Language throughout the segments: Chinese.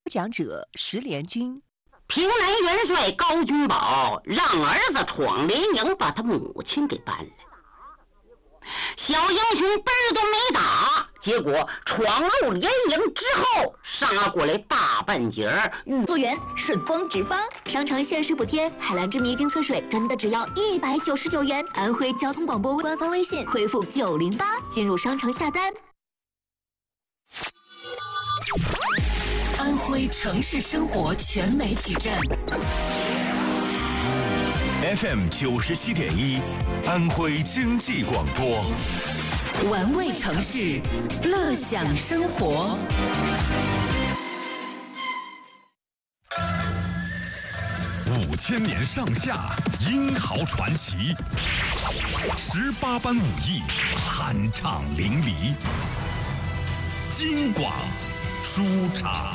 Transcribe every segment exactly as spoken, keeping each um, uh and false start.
讲者石连军。 平南元帅高君宝让儿子闯连营，把他母亲给搬来。小英雄奔儿都没打，结果闯入连营之后，杀过来大半截儿溯源顺丰直发，商城限时补贴海蓝之迷精粹水，真的只要一百九十九元。安徽交通广播官方微信回复九零八进入商城下单。 安徽城市生活全媒体站 F M 九十七点一，安徽经济广播， 玩味城市，乐享生活。 五千年上下，英豪传奇，十八般武艺，酣畅淋漓。京广书场。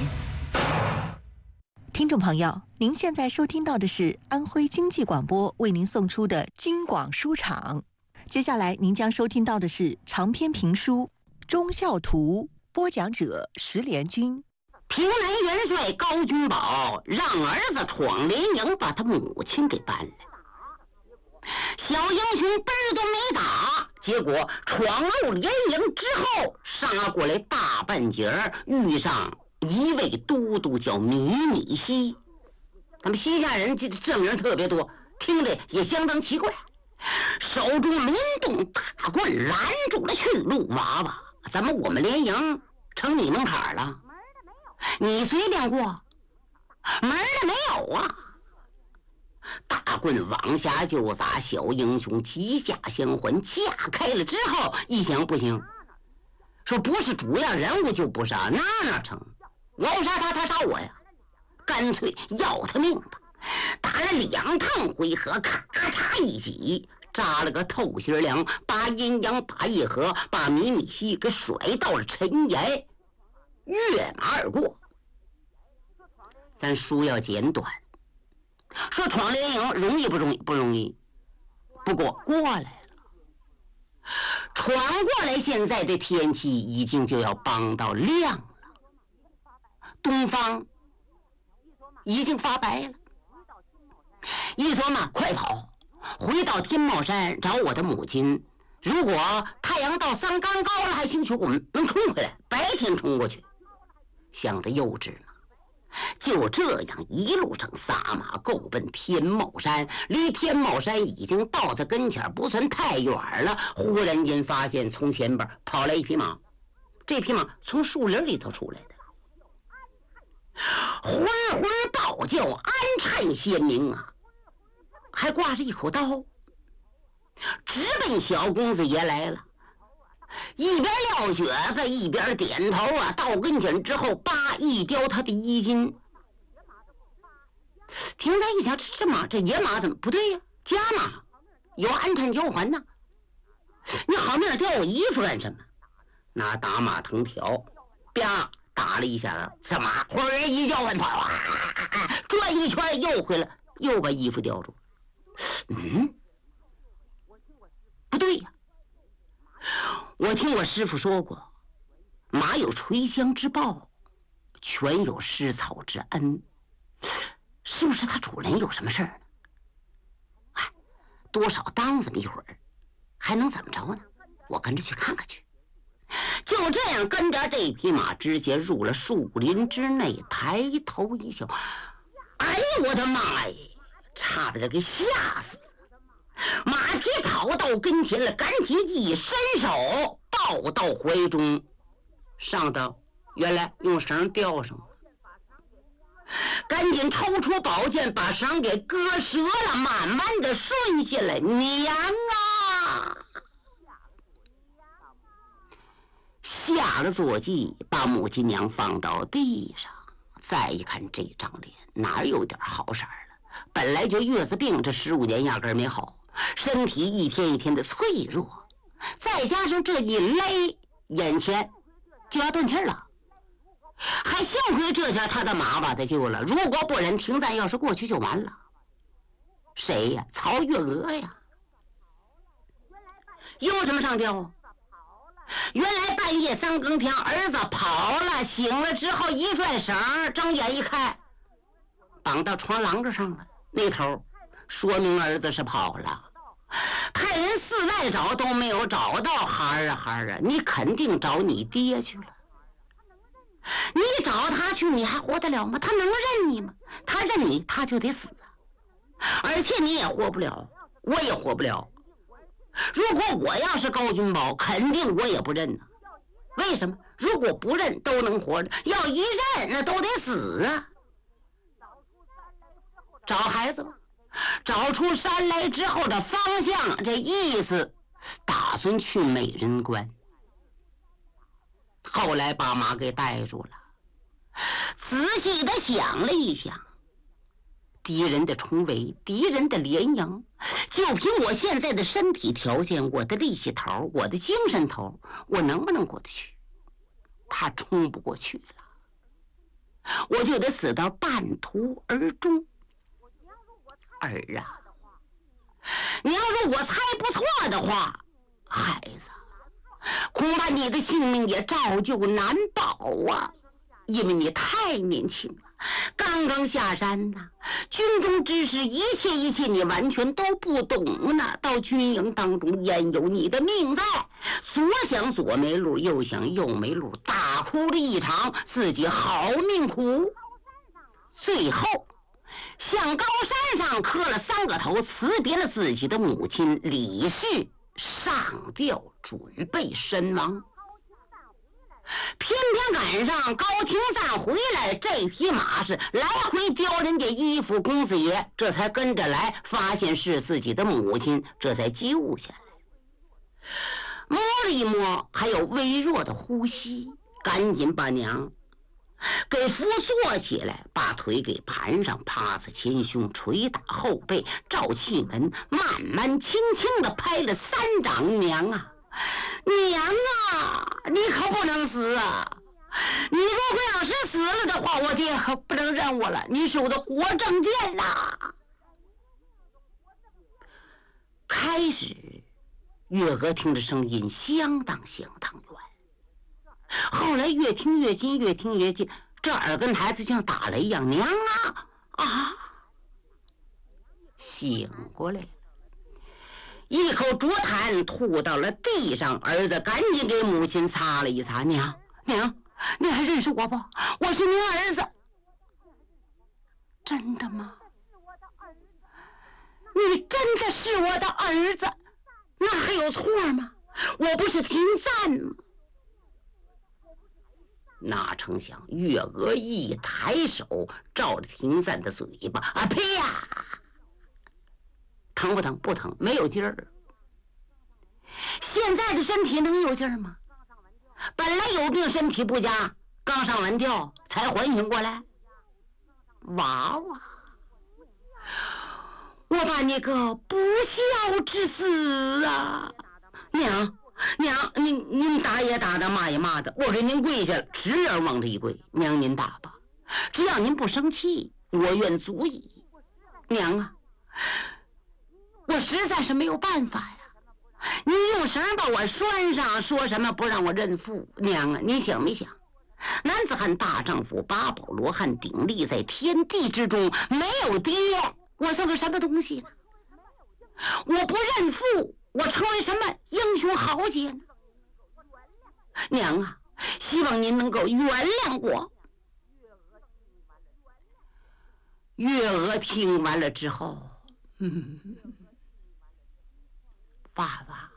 听众朋友，您现在收听到的是安徽经济广播为您送出的京广书场。接下来您将收听到的是长篇评书《忠孝图》，播讲者石连军。 平南元帅高君宝让儿子闯连营，把他母亲给搬来。小英雄奔儿都没打，结果闯入连营之后，杀过来大半截儿遇上一位都督叫米米西。他们西夏人这这名特别多，听着也相当奇怪。手中轮动大棍拦住了去路，娃娃，怎么我们连营成你门槛了？你随便过，门儿没有啊！大棍往下就砸，小英雄急下相还，架开了之后一想不行，说不是主要人物就不杀，那哪成？我杀他，他杀我呀！干脆要他命吧！打了两趟回合，咔嚓一挤，扎了个透心凉，把阴阳把一合，把米米西给甩到了尘崖，跃马而过。咱书要简短，说闯连营容易不容易？不容易，不过过来了。闯过来，现在的天气已经就要帮到亮了，东方已经发白了。一琢磨，快跑，回到天茂山找我的母亲。如果太阳到三竿高了，还兴许我们能冲回来，白天冲过去。想得幼稚嘛！就这样一路上撒马够奔天茂山，离天茂山已经到在跟前，不算太远了。忽然间发现从前边跑来一匹马，这匹马从树林里头出来的，浑浑暴叫，安颤鲜明啊，还挂着一口刀，直奔小公子爷来了。一边撂蹶子一边点头啊，到跟前之后，叭一叼他的衣襟。平在一想，这这马这野马怎么不对呀、啊？家马有安产交还呢，你好命叼我衣服干什么？拿打马藤条，啪打了一下子，这马忽然一叫乱跑啊，转一圈又回来，又把衣服叼住。嗯，不对呀、啊。我听我师父说过，马有垂香之报，犬有食草之恩，是不是他主人有什么事儿呢？哎，多少耽误这么一会儿，还能怎么着呢？我跟着去看看去。就这样跟着这匹马直接入了树林之内，抬头一瞧，哎呦我的妈呀，差点给吓死！马匹跑到跟前了，赶紧一伸手抱到怀中，上头原来用绳吊上了，赶紧抽出宝剑把绳给割折了，慢慢的顺下来。娘啊！下了坐骑，把母亲娘放到地上，再一看这张脸哪有点好色了？本来就月子病，这十五年压根没好，身体一天一天的脆弱，再加上这一勒，眼前就要断气了。还幸亏这下他的马把他救了，如果不然停赞要是过去就完了。谁呀？曹月娥呀！有什么上吊？ 原来半夜三更天，儿子跑了，醒了之后一拽绳，睁眼一看，绑到床廊子上了。那头说明儿子是跑了，派人四外找都没有找到。孩儿啊孩儿啊，你肯定找你爹去了。你找他去，你还活得了吗？他能认你吗？他认你，他就得死啊！而且你也活不了，我也活不了。如果我要是高君宝，肯定我也不认呢。为什么？如果不认都能活着，要一认那都得死啊！找孩子吧，找出山来之后的方向，这意思打算去美人关。后来把马给带住了，仔细的想了一想，敌人的重围，敌人的连营，就凭我现在的身体条件，我的力气头，我的精神头，我能不能过得去？怕冲不过去了，我就得死到半途而终。儿啊，你要是我猜不错的话，孩子，恐怕你的性命也照旧难保啊，因为你太年轻了，刚刚下山呢，军中之事一切一切你完全都不懂呢，到军营当中焉有你的命在？所想左没路，右想右没路，大哭了一场，自己好命苦。最后向高山上磕了三个头，辞别了自己的母亲李氏，上吊准备身亡。偏偏赶上高廷赞回来，这匹马是来回叼人家衣服，公子爷这才跟着来，发现是自己的母亲，这才救下来。摸了一摸，还有微弱的呼吸，赶紧把娘给扶坐起来，把腿给盘上，趴在前胸，捶打后背，照气门，慢慢轻轻地拍了三掌。娘啊，娘啊，你可不能死啊！你如果要是死了的话，我爹可不能认我了，你是我的活证件呐！开始月娥听着声音相当相当远，后来越听越近，越听越近，这耳根台子就像打雷一样。娘啊啊！醒过来了，一口浊痰吐到了地上，儿子赶紧给母亲擦了一擦。娘娘，你还认识我不？我是您儿子。真的吗？你真的是我的儿子，那还有错吗？我不是廷赞吗？哪成想月娥一抬手照着廷赞的嘴巴，啊呸呀！疼不疼？不疼，没有劲儿。现在的身体能有劲儿吗？本来有病，身体不佳，刚上完吊才缓醒过来。娃娃，我把你个不孝之子啊！娘娘，您您打也打的，骂也骂的，我给您跪下了，直人往这一跪。娘您打吧，只要您不生气，我愿足矣。娘啊，我实在是没有办法呀！你用绳把我拴上，说什么不让我认父？娘啊，你想没想？男子汉大丈夫，八宝罗汉鼎立在天地之中，没有爹，我算个什么东西呢？我不认父，我成为什么英雄豪杰呢？娘啊，希望您能够原谅我。月娥听完了之后，嗯，娃娃，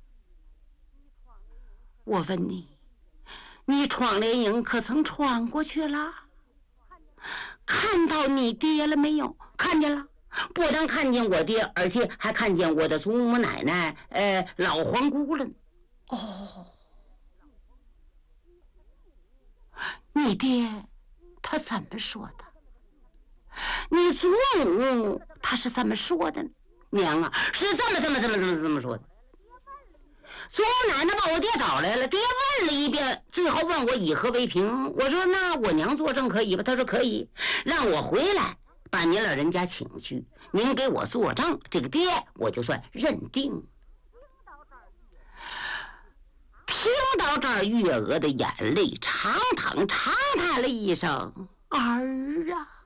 我问你，你闯连营可曾闯过去了？看到你爹了没有？看见了，不但看见我爹，而且还看见我的祖母奶奶，呃，老皇姑了。哦，你爹他怎么说的？你祖母他是怎么说的呢？娘啊，是这么这么这么这么这么说的。祖母奶奶把我爹找来了，爹问了一遍，最后问我以何为凭。我说那我娘作证可以吧？他说可以，让我回来把您老人家请去，您给我作证，这个爹我就算认定。听到这儿，月娥的眼泪长淌长叹了一声：“儿啊！”